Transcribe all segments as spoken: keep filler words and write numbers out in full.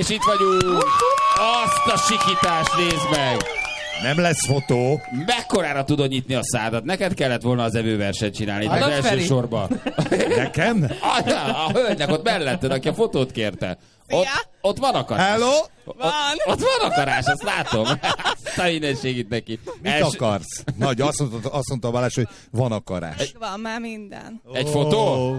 És itt vagyunk. Azt a sikítást nézd meg. Nem lesz fotó. Mekkorára tudod nyitni a szádat? Neked kellett volna az evőversenyt csinálni. Az első Feri. sorban. Nekem? A, a, a hölgynek ott melletted, aki a fotót kérte. Ott, ott van akarás. Hello? Ott, ott van akarás, azt látom. Azt a mindenségit neki. Mit Els... akarsz? Nagy, azt mondta, azt mondta Balázs, hogy van akarás. Van már minden. Egy fotó? Ó,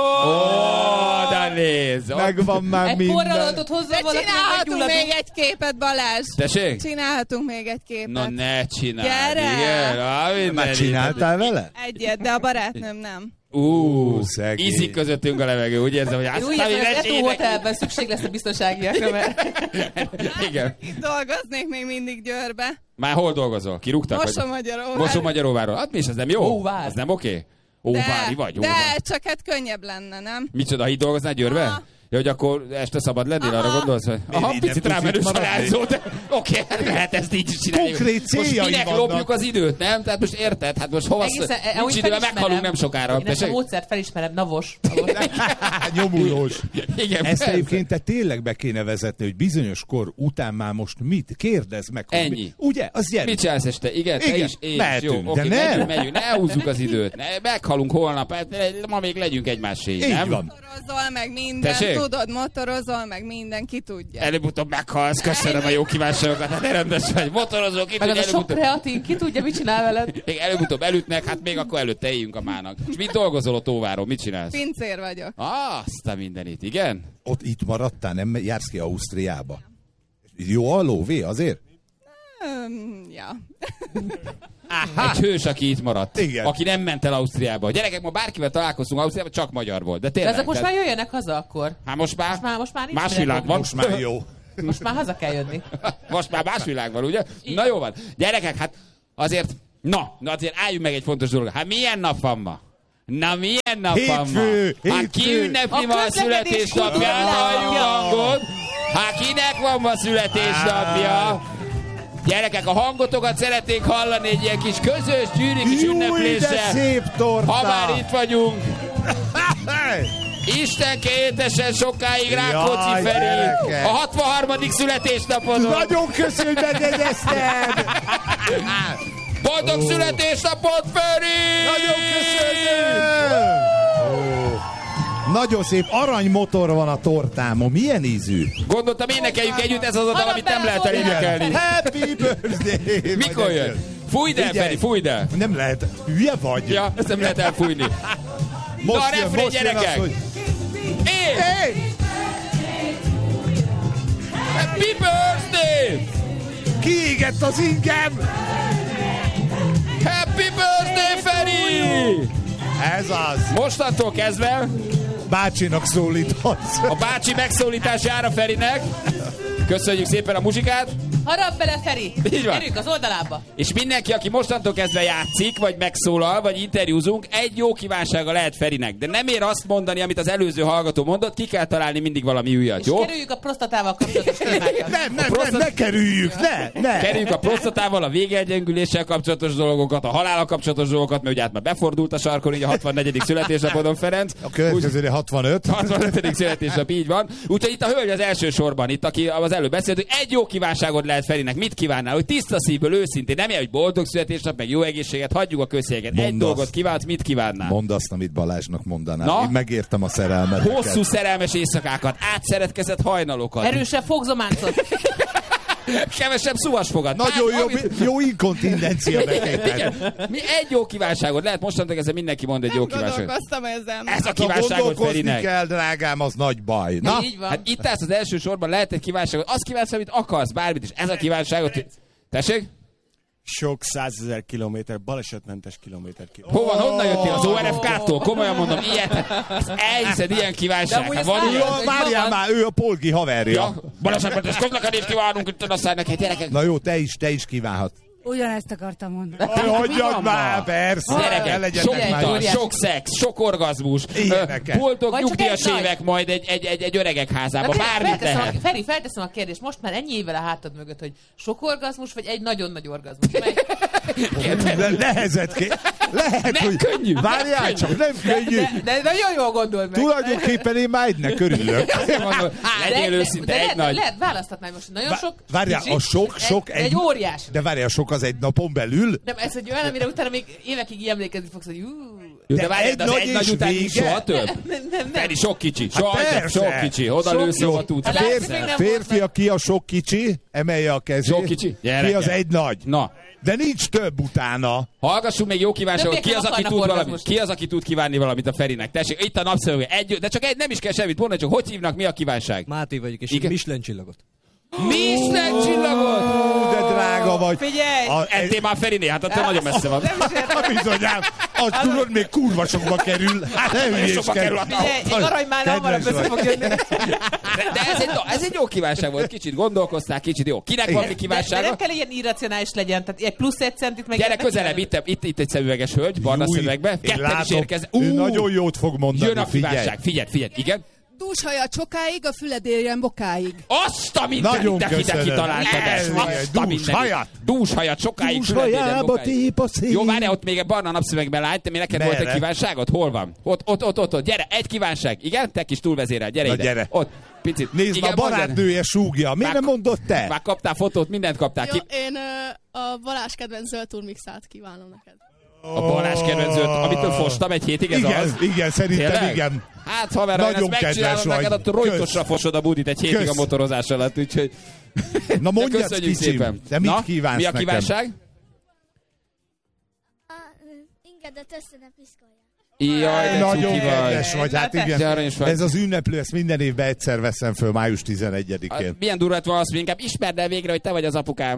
oh, de nézd. Megvan már Egy minden. forralótot hozzá De valaki, csinálhatunk még egy képet, Balázs. Tessék? Csinálhatunk még egy képet. Na ne csinálj. Gyere! Igen, á, minden Már csináltál vele? Egyet, de a barátnőm nem. Ú, szegény. ízik közöttünk a levegő, úgy érzem, hogy Én azt úgy a érzem, hogy az Eto mindenségnek... Hotelben szükség lesz a biztonságiakra, mert... Igen. Itt dolgoznék még mindig Győrbe. Már hol dolgozol? Kirúgtak? Mosomagyaróvár. Mosomagyaróváron. Hát mi is, ez nem jó? Óvár. Ez nem oké? Óvári vagy, De, óvár. csak hát könnyebb lenne, nem? Micsoda, itt dolgoznál Győrbe? Aha. Ja, hogy akkor este szabad lennél, Aha. arra gondolsz? Hogy... Aha, Miért picit nem rámenős tudsz a itt rázó, de oké, okay, lehet ezt így is csinálni. Konkrét Most céljai minek vannak. lopjuk az időt, nem? Tehát most érted? Hát most hova... Egészen, Nincs amúgy idő, mert felismerem. meghalunk nem sokára. Én ezt a módszert felismerem, navos. navos. Nyomulós. Igen, Ezt persze. egyébként te tényleg be kéne vezetni, hogy bizonyos kor után már most mit? Kérdezz meg. hogy Ennyi. Mi? Ugye? Az gyere. Mit csinálsz este? Igen, te Igen, is, én is. mehetünk, Jó, de oké, nem. megyünk, megyünk, ne húzzuk az időt. Ne, meghalunk holnap, hát ma még legyünk egymásé, Így nem? van. Motorozol meg minden, Tessék? tudod, motorozol meg minden, ki tudja. Előbb-utóbb meghalsz, köszönöm a jó kívánságokat, hát ne rendes vagy, motorozó, ki Meg az tudja, a sok előbb-utóbb, kreatin, ki tudja, mit csinál veled? még előbb-utóbb elütnek, hát még akkor előtte éljünk a mának. És mit dolgozol ott Óváron, mit csinálsz? Pincér vagyok. Azt a mindenit, igen? Ott itt maradtál, nem jársz ki Ausztriába. Jó a lóvé azért? Um, ja. Egy hős, aki itt maradt. Igen. Aki nem ment el Ausztriába. A gyerekek, ma bárkivel találkoztunk Ausztriában, csak magyar volt. De De tényleg. ezek most már tehát- jöjjenek haza akkor. Hát most már, Most már, most már nincs más mire világ fogni. van. Most már jó. Most már haza kell jönni. Most már más világ van, ugye? Na jó van. Gyerekek, hát azért, na, na azért álljunk meg egy fontos dolog. Hát milyen nap van ma? Na milyen nap van ma? Hétfő, Hát hétfő. ki ünnepli A ma a közlekedés születésnapját? kultúrája. Halljuk hangot. Hát kinek van ma születésnapja? Gyerekek, a hangotokat szeretnénk hallani egy ilyen kis közös gyűri kis Júj, de ünnepléssel. szép torta! Ha már itt vagyunk, Hey! Isten kétesen sokáig Jaj, Rákóczi Feri. gyerekek. A hatvanharmadik születésnapodon. Nagyon köszönöm, hogy megjegyezted! Boldog Ó. születésnapot, Feri! Nagyon köszönöm! Ó. Nagyon szép aranymotor van a tortámon. Milyen ízű? Gondoltam, énekeljük együtt, ez az a dal, amit nem lehet elénekelni. Happy birthday! Mikor Vagy jön? Fújd el, Figyelj. Feri, fújd el. Nem lehet. Hülye vagy? Ja, ezt nem lehet elfújni. Most Na, jön, refrén, most jön az, gyerekek. hogy... És Hey! happy birthday! Kiégett az ingem! Happy birthday, Feri! Ez az! Mostantól kezdve Bácsinak szólíthatsz. a bácsi megszólítás jár a Ferinek. Köszönjük szépen a muzsikát. Harap bele, Feri! Így van. Gyerünk az oldalába! És mindenki, aki mostantól kezdve játszik, vagy megszólal, vagy interjúzunk, egy jó kívánsága lehet Ferinek. De nem ér azt mondani, amit az előző hallgató mondott, ki kell találni mindig valami újat, És jó? kerüljük a prostatával kapcsolatos témákat. Nem, nem, prostat- nem, ne kerüljük, ne, ne! Kerüljük a prostatával, a végegyengüléssel kapcsolatos dolgokat, a halállal kapcsolatos dolgokat, mert ugye hát már befordult a sarkon, így a hatvannegyedik születésnapodon, Ferenc. A következőre hatvanöt. hatvanötödik születésnap, így van. Úgyhogy itt a hölgy az első sorban, itt aki az előbb beszélt, hogy egy jó kívánságot lehet Ferinek. Mit kívánnál? Hogy tiszta szívből, őszintén, nem ilyen, hogy boldog születésnap, meg jó egészséget, hagyjuk a közszéget. Egy Mondd dolgot azt. kívánsz, mit kívánnál? Mondd azt, amit Balázsnak mondanál. Na? Én megértem a szerelmet. Hosszú szerelmes éjszakákat, átszeretkezett hajnalokat, Erősebb fogzománcot. kevesebb szuvasfogat. Nagyon Bár- jó, amit- jó inkontindencia betétel. Igen. Mi egy jó kívánságot lehet, mostantól kezdve mindenki mond egy Nem jó kívánságot. gondolkoztam ezen. Ez a Ha kívánságot gondolkozni Ferinek. kell, drágám, az nagy baj. Na, Így van. Hát itt állsz az első sorban, lehet egy kívánságot. Azt kívánsz, amit akarsz, bármit is. Ez a kívánságot. Tessék? Sok százezer kilométer, balesetmentes kilométer ki. Hova, honnan jöttél? Az o er ef ká-tól? Komolyan mondom, ilyet. Ezt elhiszed, ilyen De kívánság. amúgy Hát ezt van már- ilyen? Egy várjál van. már, ő a Polgi haverja. Ja, balesetmentes közlekedést kívánunk, itt aztán neked gyerekek. Na jó, te is, te is kívánhat. Ugyanezt akartam mondani. Hagyjad van már, ma? persze. Ne Gyerekek, legyetek sok már. utas, óriási. sok szex, sok orgazmus, Ilyeneket. boldog Vagy csak nyugdíjas egy nagy. évek majd egy, egy, egy, egy öregek Na házába, tényleg, bármit felteszem lehet. a, Feri, felteszem a kérdést, most már ennyi évvel a hátad mögött, hogy sok orgazmus, vagy egy nagyon nagy orgazmus? Mely? De nehezet ké... Lehet, Nem hogy... könnyű. Várjál Nem csak, nem könnyű. De, de nagyon jól gondold meg. Tulajdonképpen én már egynek örülök. Mondom, legyél őszinte, de egy lehet, nagy. lehet választhatnál most nagyon Vá- sok. Várjál, kicsi, a sok, sok egy, egy óriás. De várjál, a sok az egy napon belül? Nem, ez egy olyan, amire utána még évekig így emlékezni fogsz, hogy ú. Jó, de De várjál, egy de az nagy egy nagy és után vége? nincs soha több. Nem, nem, nem. Feri, sok kicsi. Hát Soha több, persze. sok kicsi. Oda Sok lősz, jó. hova tudsz. Hát Férfi, látszik, még nem férfi, volt aki a sok kicsi, emelje a kezét. Sok kicsi? Ki Gyerekek. az egy nagy. Na, De nincs több utána. hallgassunk még jó kívánságot. Többiek Ki az, nem aki akarnak tud valamit? orgazmust. Ki az, aki tud kívánni valamit a Ferinek? Tessék, itt a napszövege. Egy, de csak egy, nem is kell semmit mondani, csak hogy hívnak, mi a kívánság? Máté vagyok, és Igen? egy Michelin csillagot. Michelin csillagot! Ú, de drága vagy. Figyelj! A, Ettél már Ferinél, hát attól nagyon messze van. Nem is értem. a bizonyám, azt tudod, még kurva sokba kerül. Hát nem Sokba kerül a Figyelj, egy arany már hamarabb össze fog jönni. De, de ez, egy, ez egy jó kívánság volt, kicsit gondolkoztál, kicsit jó. Kinek van mi De, de kívánsága? nem kell ilyen irracionális legyen, tehát egy plusz egy centit meg... Gyere meg közelebb, kell- itt, itt, itt egy szemüveges hölgy, barna Júj, szemüvegbe. én Ketten is látom, érkeznek. ő nagyon jót fog mondani, Jön a figyelj. kívánság. Figyelj, figyelj, igen. Dúshaja csokáig, a füled érjen bokáig. Azt a mindenit, Nagyon te ide köszönöm. kitaláltad ezt. Ez, Azt a dús mindenit. hajat. Dús hajat, sokáig Dúshajába fületéren bokáig. tép a szél. Jó, várjál, ott még egy barna napszövegben lány, te mi neked Merre? volt egy kívánságod? Hol van? Ott, ott, ott, ott, ott. Gyere, egy kívánság. Igen, te kis túlvezérel, gyere Na, ide. gyere. Ott, picit. Nézd, Igen, a mondj, barátnője súgja. Miért Már- nem mondott te? Már kaptál fotót, mindent kaptál. Jó, Ki... én ö, a Balázs kedvenc zöld turmixát kívánom neked. A Balázs kedvenzőt, amitől fostam egy hétig, ez igen, az? igen, szerintem Tényleg? igen. Hát haver, ha én Nagyon ezt megcsinálom kedves neked, vagy. ott rojtosra fosod a budit egy hétig Kösz. a motorozás alatt, úgyhogy... Na De mondjad, köszönjük kicsim, szépen. te mit Na, kívánsz mi a nekem? kívánság? Ingedet össze ne piszkolják. Jaj, de Nagyon cuki kedves vagy. vagy, hát De igen. aranyos vagy. Ez az ünneplő, ezt minden évben egyszer veszem föl, május tizenegyedikén. Hát, milyen durva van az, hogy inkább ismerd el végre, hogy te vagy az apukám.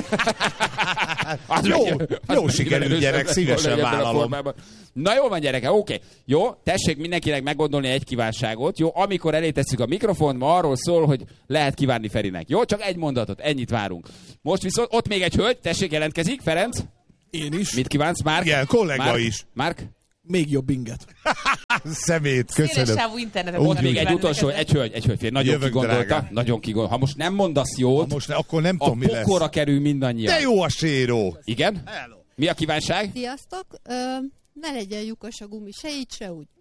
Az Jó, meg- az jó meg sikerült, erősebb gyerek, lett szívesen volna ebben a vállalom. formában. Na jó van, gyereke, oké. Jó, tessék mindenkinek meggondolni egy kívánságot. Jó, amikor elé tesszük a mikrofont, ma arról szól, hogy lehet kívánni Ferinek. Jó, csak egy mondatot, ennyit várunk. Most viszont ott még egy hölgy, tessék, jelentkezik, Ferenc. Én is. Mit kívánsz, Márk? Igen, kollega Márk? is. Márk? Még jobb inget. Szemét, Széles köszönöm. sávú internetet. Úgy, Ott kell még egy kívánni utolsó, neked. egy hölgy, egy hölgy. Nagyon Jövök, kigondolta. drágám. Nagyon kigondolta. Ha most nem mondasz Ha jót, most ne, akkor nem a tudom, mi lesz. pokorra kerül mindannyian. De jó a séró. Igen? Mi a kívánság? Sziasztok! Ö, ne legyen lyukas a gumi, se így, se úgy.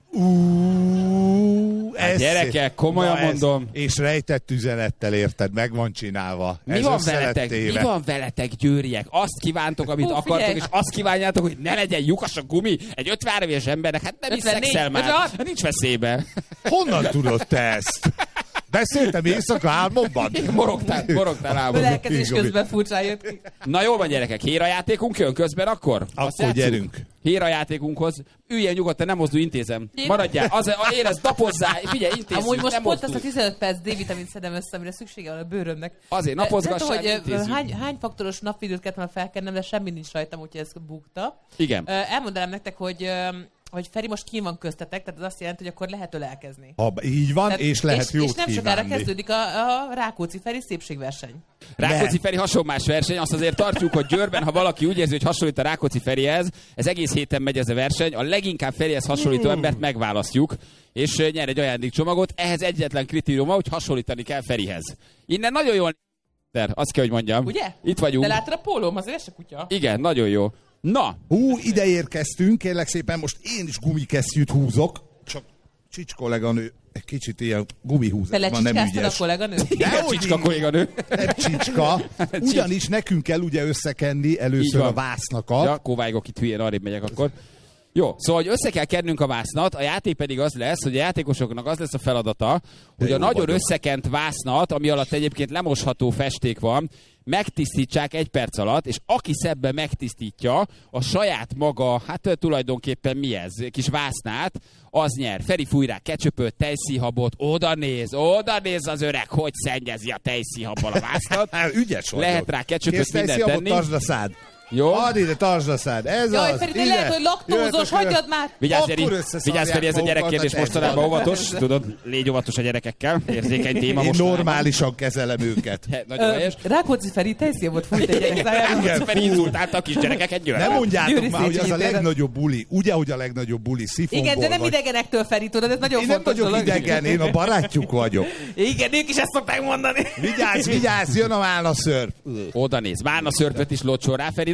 Ú, Hát ez gyerekek, komolyan Na ez- mondom. És rejtett üzenettel érted, meg van csinálva. Mi ez van, össze lett veletek, mi téve. van veletek, győriek? Azt kívántok, amit Hú, akartok, figyelj! és azt kívánjátok, hogy ne legyen lyukas a gumi egy ötvenhárom éves embernek. Hát nem ötvennégy, hiszek már. ötvenhat. Nincs veszélybe. Honnan tudod te ezt? Beszéltem éjszaka álmomban? Morogtál, morogtál álmodban. Lelkezés közben furcsán jött ki. Na jól van, gyerekek, hérajátékunk jön közben akkor? Azt Akkor játsszuk? gyerünk. Hérajátékunkhoz. Üljen nyugodtan, nem mozdulj, intézem. Maradjál, az, a, érezd, napozzál, figyelj, intézzük, Amúgy most nem pont azt a mozdulj. tizenöt perc D-vitamint szedem össze, amire szüksége van a bőrömnek. Azért De- napozgassák, nem tudom, hogy ö, intézzük. hány, hány faktoros napvidőt kellett volna felkennem, de semmi nincs rajtam, úgyhogy ez bukta. Igen. Ö, Elmondanám nektek, hogy, ö, hogy Feri most kín van köztetek, tehát az azt jelenti, hogy akkor lehet ölelkezni. Ha így van, Tehát- és lehet és, jót és nem sokára kívánni. kezdődik a, a Rákóczi Feri szépségverseny. Rákóczi Feri hasonlás verseny, azt azért tartjuk, hogy Győrben, ha valaki úgy érzi, hogy hasonlít a Rákóczi Ferihez, ez egész héten megy ez a verseny, a leginkább Ferihez hasonlító embert megválasztjuk, és ö, nyer egy ajándékcsomagot, ehhez egyetlen kritériuma, hogy hasonlítani kell Ferihez. Innen nagyon jól azt kell, hogy mondjam. Ugye? Itt vagyunk. De láttad a pólóm, azért ez se kutya. Igen, nagyon jó. Na, Hú, ide érkeztünk, kérlek szépen, most én is gumikesztyűt húzok, csak Csics kolléganő egy kicsit ilyen gumihúzás Te van, nem lecsikáztad a ügyes. kolléganő? igen, Csicska kolléganő. Nem Csicska, ugyanis nekünk kell ugye összekenni Így először van. a vásznakat. Ja, kóváigok itt hülyén, arrébb megyek akkor. Jó, szóval, hogy össze kell kennünk a vásznat, a játék pedig az lesz, hogy a játékosoknak az lesz a feladata, hogy jó a nagyon vagyok. összekent vásznat, ami alatt egyébként lemosható festék van, megtisztítsák egy perc alatt, és aki szebben megtisztítja a saját maga, hát ö, tulajdonképpen mi ez, kis vásznát, az nyer. Feri fúj rá ketchupöt, tejszíhabot, oda néz, oda néz az öreg, hogy szennyezi a tejszíhabbal a vásznat. Hát, ügyes vagyok. Lehet rá ketchupöt, Kész, mindent tejszíhabot, tenni. tartsd a szád. Jó? Add ide, tartsd a szád. Ez Jaj, az. Feri, te ide. lehet, hogy laktózos, Jöhetek, hagyjad már! Vigyázz, Akkor Feri, összeszarják vigyázz, Feri, ez a magukat gyerekkérdés a mostanában testben. óvatos. Tudod, légy óvatos a gyerekekkel. Érzékeny téma Én most. normálisan kezelem őket. Nagyon helyes. Rákóczi Feri tejszíhabot fújt egy gyerek szájába. Igen, Feri inzultálta a kisgyerekeket, gyere. Nem mondjátok Győri már, hogy az a Széchenyi téren. legnagyobb buli. Ugye, hogy a legnagyobb buli szifonból Igen, de nem vagy. idegenektől, Feri, tudod, ez nagyon Én nem fontos vagyok dolog. idegen, én a barátjuk vagyok. Igen, ők is ezt szokták mondani. Vigyázz, vigyázz, jön a málnaszörp. Oda néz. Várna szörpöt is locson rá, Feri.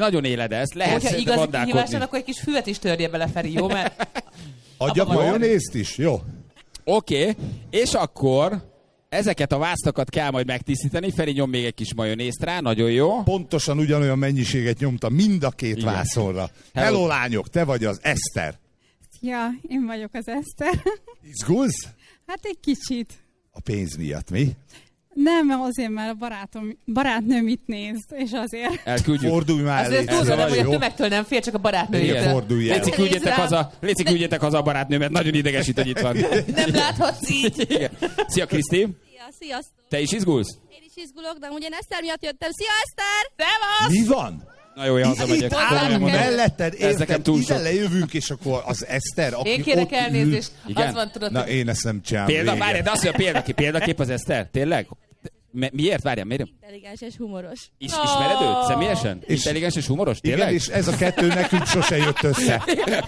nagyon éled ezt, lehet Hogyha szerintem igazi vandálkodni. kihíváson, akkor egy kis füvet is törje bele, Feri, jó? Mert Adjak Abba van. majonézt is? Jó. Oké, okay. És akkor ezeket a vásztakat kell majd megtisztítani. Feri, nyom még egy kis majonézt rá, nagyon jó. Pontosan ugyanolyan mennyiséget nyomta mind a két Igen. vászonra. Hello. Hello, lányok, te vagy az Eszter. Ja, én vagyok az Eszter. Izgulsz? Hát egy kicsit. A pénz miatt, mi? Nem, azért, mert a barátom, barátnőm itt néz, és azért. Elküldjük. Fordulj már azért elé. túlzom, hogy a Jó. tömegtől nem fél, csak a Igen. barátnőjétől. Fordulj el. Léci, küldjetek haza, Léci, küldjetek haza a barátnőmet, nagyon idegesít, hogy itt van. Nem láthatsz így. Igen. Szia, Kriszti! Szia, sziasztok! Te is izgulsz? Én is izgulok, de ugye Eszter miatt jöttem. Szia, Eszter! Szevasz! Mi van? Na jó, én hazamegyek. Itt állunk melletted, Ez nekem érted? túl Ide sok. lejövünk, és akkor az Eszter, aki Én kérek ott elnézést. Igen? Az van, tudod, ül. Na, hogy én ezt nem csinálom. Példa, vége. várj, de azt mondja, példakép, példakép az Eszter? Tényleg? Mi- Miért? Várjál, miért? Intelligens és humoros. Is, ismered őt személyesen? És- Intelligens és humoros? Igen, Tényleg? és ez a kettő nekünk sose jött össze.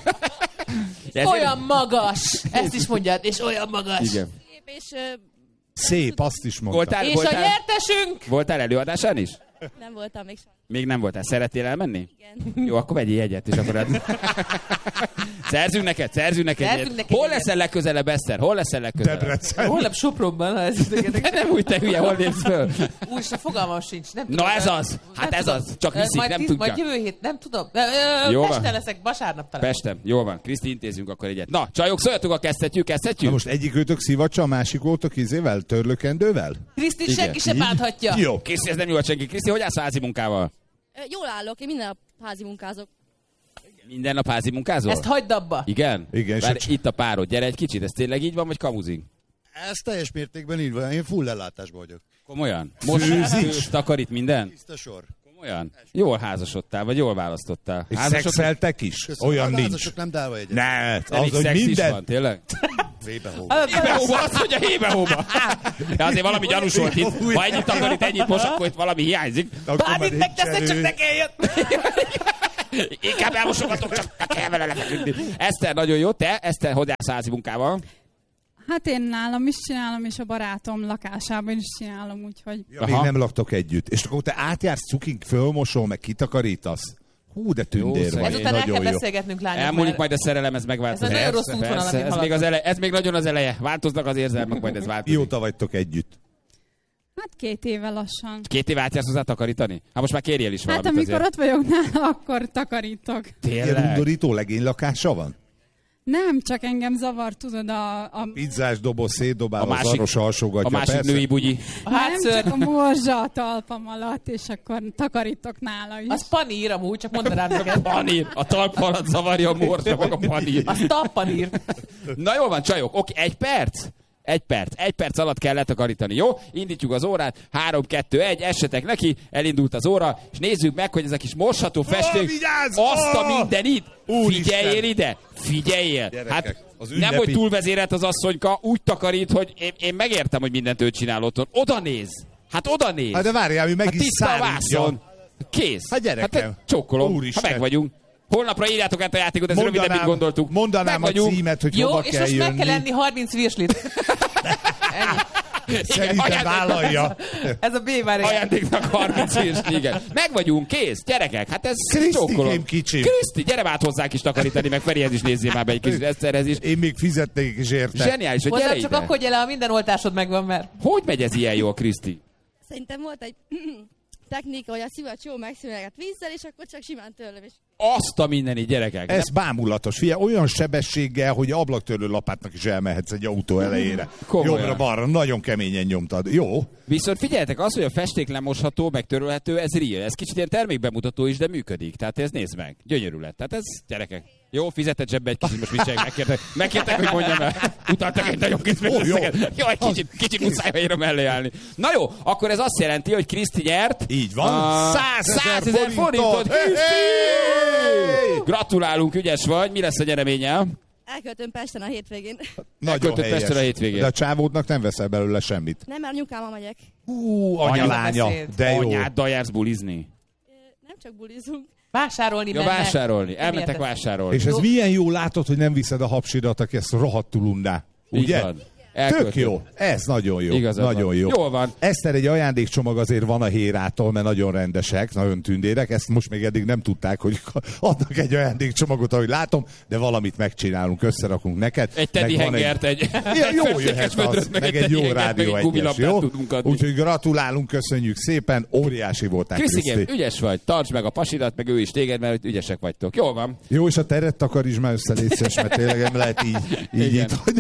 Ezért- olyan magas. Ezt is mondjad, és olyan magas. Igen. Szép és ö, Szép, azt is mondta. Voltál, És a voltál, nyertesünk! voltál előadásán is? nem voltam még soha. Még nem voltál. Szeretnél elmenni? Igen. Jó, akkor vegyél egyet, és akkor... el- szerzünk neked, szerzünk neked Szerzünk egyet. neked Hol egyet. leszel legközelebb, Eszter? Hol leszel legközelebb? Debrecen. Holnap Sopronban, ha ez De nem úgy, te hülye, hol lépsz föl? Úgy, se fogalmam sincs. Nem tudom, Na ez ö, az! Hát nem ez tudom. az! Csak Ö, viszik, majd nem tíz- tudja. Majd jövő hét, nem tudom. Ö, ö, Jó van. Pesten leszek, vasárnap talán. Pestem, jó van. Kriszti, intézünk akkor egyet. Na, csajok, szóljatok, a kezdhetjük, Na kezdhetjük? most egyik őtök szivacsa, a másik ótok izével, törlőkendővel? Krisztit Igen. senki se Így? bánthatja. Jó. Kriszti, ez nem jó a senki. Kriszti, hogy állsz a házi munkával? Ö, Jól állok, én minden nap házi munkázok. Minden nap házi munkázol? Ezt hagyd abba. Igen? Igen, és Várj, a- itt a párod, gyere egy kicsit, ez tényleg így van, vagy kamuzik? Ez teljes mértékben így van, én full ellátásban vagyok. Komolyan? Most Főz is? főz, takarít minden? Tiszta sor. Komolyan? Jól házasodtál, vagy jól választottál? És Házasok- szexeltek is? Köszönöm. Olyan A nincs. házasok nem dálva egyet. Ne, Nem, az, még hogy szex is minden... van, tényleg? Vébe hó. Hébe-hóba, azt mondja hébe-hóba. De azért valami gyanús volt itt. Ha ennyit takarít, ennyit most, akkor itt valami hiányzik. Akkor már Bármit megteszed, nincs csak erő. ne kelljen. Inkább elmosogatok, csak ne kell vele lefeküdni. Eszter, nagyon jó. Te, Eszter, hogy állsz házi munkával? Hát én nálam is csinálom, és a barátom lakásában is csinálom, úgyhogy... Ja, még Aha. nem laktok együtt. És akkor te átjársz cukink, fölmosol, meg kitakarítasz. Hú, de tündér Jó, vagy. szegény. Ezután el kell Nagyon jó. beszélgetnünk, lányok. Elmúlik mert majd a szerelem, ez Ez megváltozik. egy nagyon rossz Persze, útvonal, persze, amit ez még, az haladunk. eleje, ez még nagyon az eleje. Változnak az érzelmek, majd ez változik. Mióta vagytok együtt? Hát két éve lassan. Két év átjársz hozzá takarítani? Hát most már kérjél is valamit Hát amikor azért. ott vagyok nála, akkor takarítok. Ilyen Tényleg? undorító legénylakása van? Nem, csak engem zavar, tudod, a... a Pizzás doboz szétdobál, A a másik- zaros alsógatja. A másik persze. női bugyi. A nem, hátszőr, csak a morzsa a talpam alatt, és akkor takarítok nála is. az panír amúgy, csak mondd rám neked. Panír. A talp alatt zavarja a morzsa, meg a panír. Az tappanír. Na jól van, csajok. Oké, egy perc? Egy perc. Egy perc alatt kell letakarítani, jó? Indítjuk az órát. Három, kettő, egy. Essetek neki. Elindult az óra. És nézzük meg, hogy ez a kis mosható festék. vigyázz! Azt a Ó! mindenit. Úristen! Figyeljél ide. Figyeljél. Gyerekek, Hát az nem, ünnepi- hogy túlvezérelt az asszonyka, úgy takarít, hogy én, én megértem, hogy mindent ő csinál otthon. Oda néz. Hát oda néz. Hát de várjál, mi meg Hát is tiszta a szárítja. vászon. Kész. Hát gyerekem. Hát csókolom, Úristen. ha meg vagyunk. Holnapra írjátok át a játékot, ez rövidebb, mint gondoltuk. mondanám Meg a vagyunk. címet, hogy Jó, hova és kell most jönni. meg kell enni harminc virslit. Ennyi. Szerintem ajándék- vállalja. Ez a B már. Ajándéknak harminc éves, igen. Meg vagyunk, kész, gyerekek, hát ez Krisztikém csókolom. kicsim. Kriszti, gyere már át hozzánk is takarítani, meg Ferihez is nézzél már be egy kis Eszterhez is. Én még fizetnék is érte. Zseniális, hogy gyere Hozzám csak ide. akkor gyere, ha minden oltásod megvan, mert... Hogy megy ez ilyen jó, Kriszti? Szerintem volt egy technika, hogy a szivacs jó megszűnleget vízzel, és akkor csak simán törlöm, és Azt a mindeni gyerekek. Ez bámulatos. Fia, olyan sebességgel, hogy ablaktörlő lapátnak is elmehetsz egy autó elejére. Komolyan. Jobbra-balra, nagyon keményen nyomtad. Jó. Viszont figyeljetek, az, hogy a festék lemosható, meg törölhető, ez real. Ez kicsit ilyen termékbemutató is, de működik. Tehát ez nézd meg. Gyönyörű lett. Tehát ez, gyerekek. Jó, fizetett zsebbe egy kicsit, most mit csinálják, megkértek, megkértek, hogy mondjam el. Utaltak egy nagyon kész Ó, jó. Jó, egy kicsit, kicsit muszáj ér mellé állni. Na jó, akkor ez azt jelenti, hogy Kriszti nyert. Így van. százezer forintot. Hé, Kriszti! hé! Gratulálunk, ügyes vagy. Mi lesz a nyereménye? elköltöm Pesten a hétvégén. Nagyon Elköltött helyes. Pestre a hétvégén. De a csávódnak nem veszel belőle semmit. Nem, mert anyukámmal megyek. Hú, Anya anyalánya. beszéd. De jó. Anyáddal jársz bulizni. Ö, Nem csak bulizunk. Vásárolni Ja, mennek. vásárolni. Nem Elmentek érted? vásárolni. És ez Jó. milyen jó látod, hogy nem viszed a hapsidat, aki ezt rohadtul unná. Így Ugye? van. Tök jó. Ez nagyon jó. Igazad nagyon van. jó. Jól van. Eszter, egy ajándékcsomag azért van a Hérától, mert nagyon rendesek, nagyon tündérek. Ezt most még eddig nem tudták, hogy adnak egy ajándékcsomagot, ahogy látom, de valamit megcsinálunk, összerakunk neked. Egy teddy hengert, egy... egy... Ja, jó jöhet az, meg egy jó rádió egyes, jó? Úgyhogy gratulálunk, köszönjük szépen, óriási voltál, Kriszti. Ügyes vagy, tartsd meg a pasidat, meg ő is téged, mert ügyesek vagytok. Jól van. Jó, és a teret takaríts már össze, légy szíves, mert tényleg nem lehet így, így itt, hogy...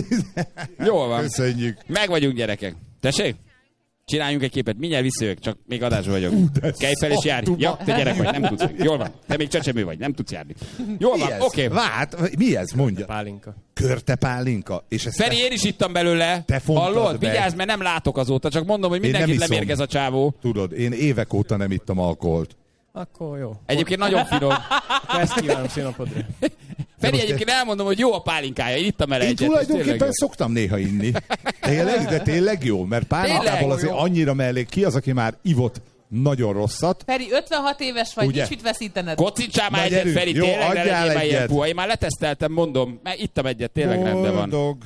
Jól van. Köszönjük. Meg vagyunk, gyerekek. Tessék? Csináljunk egy képet, mindjárt visszajövök, csak még adásban vagyok. Kelj fel és járj. Ja, te gyerek vagy, nem tudsz. Jól van. Te még csecsemő vagy, nem tudsz járni. Jól van, oké. Okay. Várj, mi ez? Mondja. Pálinka. Körte pálinka. És ezt Feri, én is ittam belőle. Te hallod? Vigyázz, mert nem látok azóta, csak mondom, hogy mindenkit lemérgez a csávó. Tudod, én évek óta nem ittam alkoholt. Akkor jó. Egyébként nagyon finom. Ezt kívánom színapodra. Feri, egyébként elmondom, hogy jó a pálinkája. Én ittam el Én egyet. tulajdonképpen szoktam néha inni. Tényleg, de tényleg jó, mert pálinkából azért annyira mellé ki az, aki már ivott nagyon rosszat. Feri, ötvenhat éves vagy, Ugye? nincs mit veszítened. Kocincsál már egyet, Feri, jó, tényleg ne legyél már ilyen puha. Én már leteszteltem, mondom, mert ittam egyet, tényleg rendben van. Boldog,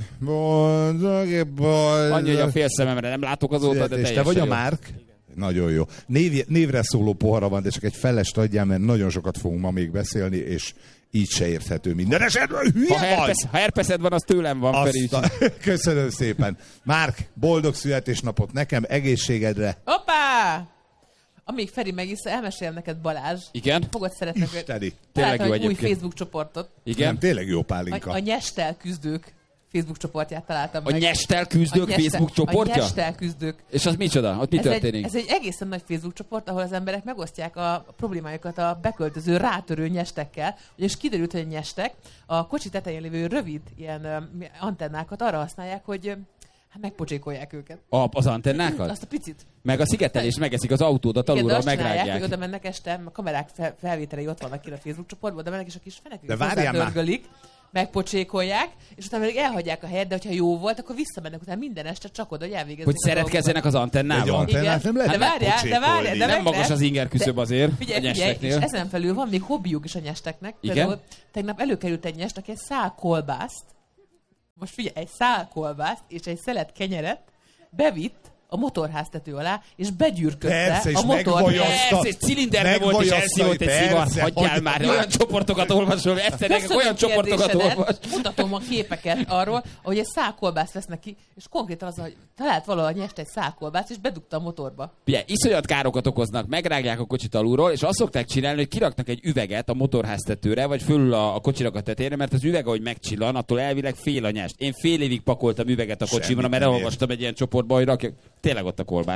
boldog, boldog. Annyi, hogy a fél szememre nem látok azóta, de teljesen te vagy a jó. Márk? Nagyon jó. Név, névre szóló pohara van, de csak egy felest adjál, mert nagyon sokat fogunk ma még beszélni, és így se érthető minden esetben. Hülye Ha, herpes, ha herpeszed van, az tőlem van, Feri. a... Köszönöm szépen. Márk, boldog születésnapot nekem, egészségedre. Hoppá! Amíg Feri megisz, elmesél neked Balázs. Igen? Fogod szeretni. Isteni. Tényleg jó egy új egyébként. Facebook csoportot. Igen? Nem, tényleg jó A, pálinka. a Nyestel küzdők Facebook csoportját találtam A meg. Nyestel küzdők A Nyestel- Facebook csoportja? A Nyestel küzdők. És az micsoda? Ott mi ez történik? Egy, ez egy egészen nagy Facebook csoport, ahol az emberek megosztják a problémájukat a beköltöző, rátörő nyestekkel. És kiderült, hogy a nyestek a kocsi tetején lévő rövid ilyen um, antennákat arra használják, hogy um, hát megpocsékolják őket. A, az antennákat? Azt a picit. Meg a szigetelés megeszik az autódat Igen, de alulról, azt csinálják, hogy megrágják. oda mennek este, a kamerák fel, felvételei ott vannak ki a Facebook csoportban, oda mennek, és a kis fenekük De várjál már. hozzátörgölik, megpocsékolják, és utána pedig elhagyják a helyet, de hogyha jó volt, akkor visszamennek utána minden este csak oda, hogy elvégezzék. Hogy szeretkezzenek az Egy antennával? antennát nem lehet de várjál, de várjál, de Nem meg magas lehet. az inger küszöb De- azért Figyelj, a figyelj, és nyesteknél. ezen felül van még hobbiuk is a nyesteknek. Igen? Például tegnap előkerült egy nyest, aki egy szál kolbászt, most figyelj, egy szál kolbászt és egy szelet kenyeret bevitt a motorháztető alá, és begyűrködte Persze, és a motor. megvajazta. Ez egy cilinderbe volt, és elszívott egy szivart. Persze, Hagyjál hogy- már, olyan csoportokat olvasol, Eszternek Köszönöm olyan csoportokat kérdésedet. olvas. Mutatom a képeket arról, ahogy egy szálkolbászt vesznek ki, és konkrétan az, hogy talált valahol nyest egy szálkolbászt, és bedugta a motorba. Ugye, iszonyat károkat okoznak, megrágják a kocsit alulról, és azt szokták csinálni, hogy kiraknak egy üveget a motorháztetőre, vagy fölül a, a kocsinak a tetejére, mert az üveg, ahogy megcsillan, attól elvileg fél a nyest. Én fél évig pakoltam üveget a kocsimra, Semmit mert nem elolvastam egy ilyen csoportba, hogy rakjak. Tényleg ott a kolbász.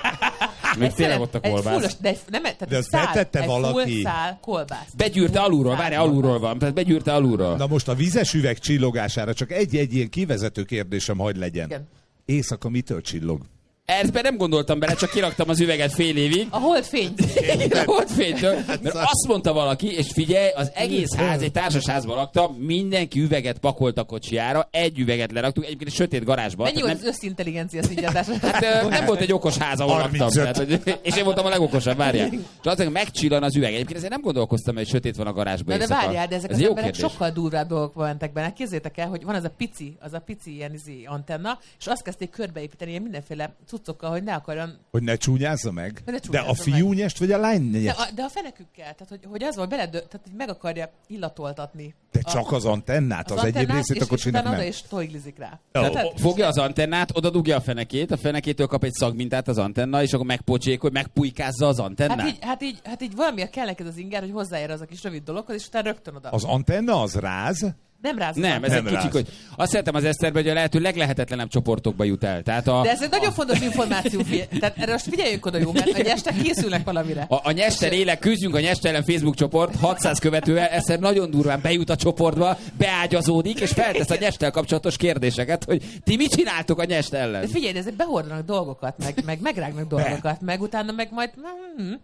Még tényleg ott a Egy kolbász. fullos, de, egy, nem, tehát De egy azt szál, betette egy valaki. full szál kolbász. Begyűrte alulról, Szál várj, alulról van, tehát begyűrte alulról. Na most a vizes üveg csillogására csak egy-egy ilyen kivezető kérdésem hagy legyen. Igen. Éjszaka mitől csillog? Ezben nem gondoltam bele, csak kiraktam az üveget fél évig. A holdfény. A holdfénytől. Mert azt mondta valaki, és figyelj, az egész ház, egy társasházban laktam, mindenki üveget pakolt a kocsijára, egy üveget leraktuk, egyébként egy sötét garázsban. Mennyi Tehát volt az összintelligencia színgyártás? Hát ö, nem volt egy okos ház, ahol laktam. harmincöt. Tehát, hogy, és én voltam a legokosabb, várjál. És azért megcsillan az üveg. Egyébként ezért nem gondolkoztam, hogy sötét van a garázsban. Na de éjszaka. várjál, de ezek Ez az jó emberek kérdés. sokkal durvább dolgokba mentek bele. Képzeljétek el, hogy van az a pici, az a pici ilyen izé antenna, és azt kezdték körbeépíteni ilyen mindenféle cuccokkal, hogy ne akarjon. Hogy ne csúnyázza meg? Hogy ne De csúnyázza a fiú nyest, vagy a lány De nyest? a, de a fenekükkel, tehát hogy, hogy az volt, beledő, tehát hogy meg akarja illatoltatni. De a- csak az antennát, az, egyéb antennát, részét és, a kocsinak és utána oda nem. is toiglizik rá. Ó, Tehát, hát, Fogja az antennát, oda dugja a fenekét, a fenekétől kap egy szagmintát az antenna, és akkor megpocsékol, megpujkázza az antennát. hát, így, hát, így, hát így valamiért kell neked az inger, hogy hozzáér az a kis rövid dologhoz, és utána rögtön oda. Az antenna az ráz? Nem ráz. az Nem, ez antenna. egy kicsi, hogy azt szeretem az Eszterbe, hogy a lehető leglehetetlenebb csoportokba jut el. Tehát a, De ez egy nagyon fontos információ. figyelj. Tehát erre most figyeljünk oda, jó, mert a nyestek készülnek valamire. A, a Nyester élek, küzdjünk a Nyester ellen Facebook csoport, hatszáz követővel, Eszter nagyon durván bejut a csoportba, beágyazódik, és feltesz a Nyestel kapcsolatos kérdéseket, hogy ti mit csináltok a Nyest ellen? De figyelj, de ezek behordanak dolgokat, meg, meg megrágnak dolgokat, meg utána meg majd... Hmm,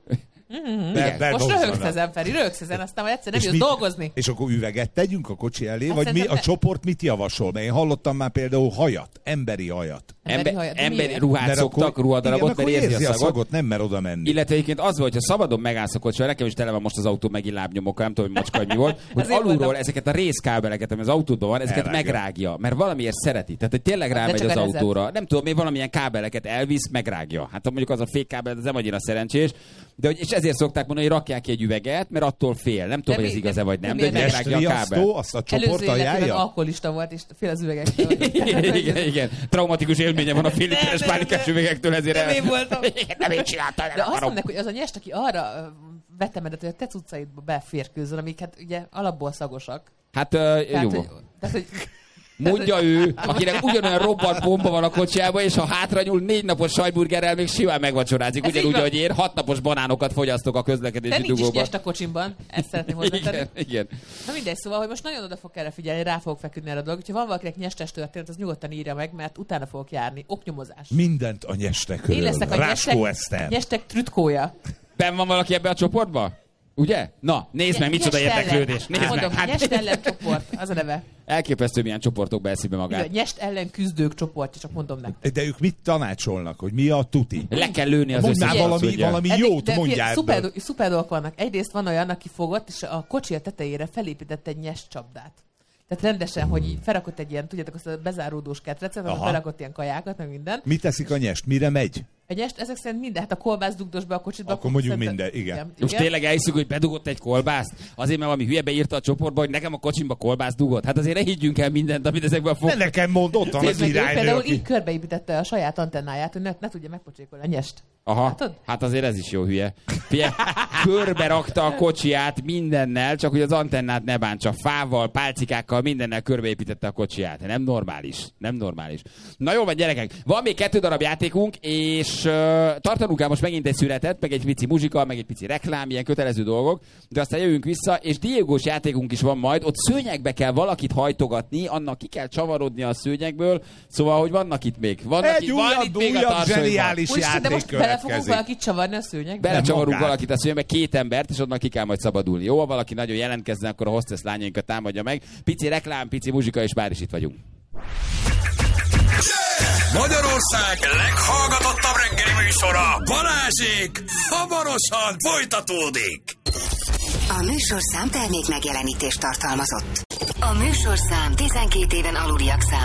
Mm-hmm. De, de most röhögsz ezen, Feri, röhögsz ezen, aztán majd egyszer nem jössz dolgozni. És akkor üveget tegyünk a kocsi elé, hát vagy mi, a ne... csoport mit javasol? Mert én hallottam már például hajat, emberi hajat. Emberi, hajat, emberi ruhát mert szoktak, akkor, ruhadarabot, igen, mert érzi, érzi a szagot. szagot. Nem mer oda menni. Illetve egyébként az volt, hogyha szabadon megállsz a kocsival, nekem is tele van most az autó megint lábnyomokkal, nem tudom, hogy macska, hogy mi volt, hogy alulról voltam. Ezeket a részkábeleket, ami az autódban van, ezeket elrágja. Megrágja, mert valamiért szereti. Tehát, hogy tényleg rámegy az autóra. Nem tudom, még valamilyen kábeleket elvisz, megrágja. Hát mondjuk az a fékkábel, ez nem annyira szerencsés, de hogy, és ezért szokták mondani, hogy rakják ki egy üveget, mert attól fél. Nem tudom, hogy ez igaz-e vagy nem, de megrágja a kábel. Azt a csoport ajánlja? Alkoholista volt, és fél az üvegektől. igen, igen. Traumatikus élménye van a fél literes pánikás üvegektől, ezért el... Nem én voltam. Nem én csináltam. De azt mondják, hogy az a nyest, aki arra vetemedett, hogy a te cuccaidba beférkőzön, amik hát ugye alapból szagosak. Hát uh, jó. Tehát, hogy... Mondja ő, akinek ugyanolyan robbant bomba van a kocsijában, és ha hátranyúl négy napos sajburgerrel még simán megvacsorázik. Ugyanúgy, hogy én hat napos banánokat fogyasztok a közlekedési dugóban. De nincs is nyest a kocsimban, ezt szeretném hozzátenni. Igen, igen. Na mindegy, szóval, hogy most nagyon oda fog erre figyelni, rá fogok feküdni erre a dolog. Ha van valakinek nyestes történet, az nyugodtan írja meg, mert utána fogok járni. Oknyomozás. Mindent a nyestekről. Én leszek a nyestek, nyestek trütkója. Ben van valaki ebbe a csoportba? Ugye? Na, nézd meg, micsoda érdeklődés. Nézd Mondom, meg. Nyest ellen csoport, az a neve. Elképesztő, milyen csoportokba eszi be magát. Nyest ellen küzdők csoport, csak mondom nektek. De ők mit tanácsolnak, hogy mi a tuti? Le kell lőni az összes. Mondj valami, valami jót mondjál. Szuper, szuper dolgok vannak. Egyrészt van olyan, aki fogott, és a kocsi tetejére felépített egy nyest csapdát. Tehát rendesen, hogy felrakott egy ilyen, tudjátok, azt a bezáródós ketrecet, ahol felrakott ilyen kajákat, meg minden. Mit teszik a nyest? Mire megy? A nyest, ezek szerint minden, hát a kolbász dugdos be a kocsitba. Akkor mondjuk minden, igen. igen. Most igen. Tényleg elhiszük, hogy bedugott egy kolbászt? Azért, mert valami hülye beírta a csoportba, hogy nekem a kocsimba kolbász dugott. Hát azért ne higgyünk el mindent, amit ezekben fog. Ne nekem mond, ott van az iránynő. Például így körbeépítette a saját antennáját, hogy ne, ne tudja megpocsékolni a nyest. Aha, Látod? Hát azért ez is jó hülye. Fie, körbe rakta a kocsiját mindennel, csak hogy az antennát ne bántsa. Fával, pálcikákkal, mindennel körbeépítette a kocsiját. Nem normális. Nem normális. Na jó van, gyerekek. Van még kettő darab játékunk, és uh, tartanunk el most megint egy szünetet, meg egy pici muzsika, meg egy pici reklám, ilyen kötelező dolgok, de aztán jövünk vissza, és Diegós játékunk is van majd. Ott szőnyegbe kell valakit hajtogatni, annak ki kell csavarodni a szőnyegből, szóval, hogy vannak itt még. Vannak egy itt, újabb, van itt még a zseniális játék következik. Fogunk valakit csavarni a szőnyegbe? Belecsavarunk valakit a szőnyegbe, két embert, és onnan ki kell majd szabadulni. Jó, ha valaki nagyon jelentkezne, akkor a hostess lányainkat támadja meg. Pici reklám, pici muzsika, és már is itt vagyunk. Magyarország leghallgatottabb reggeli műsora, Balázsék, hamarosan folytatódik. A műsorszám termék megjelenítést tartalmazott. A műsorszám tizenkét éven aluliak számára